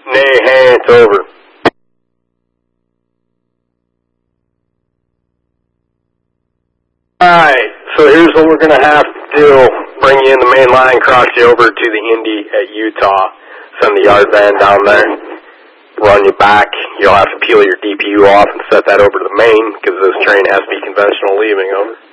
Nay, hey, it's over. Alright, so here's what we're going to have to do. Bring you in the main line, cross you over to the Indy at Utah. Send the yard van down there. Run you back. You'll have to peel your DPU off and set that over to the main because this train has to be conventional leaving. Over.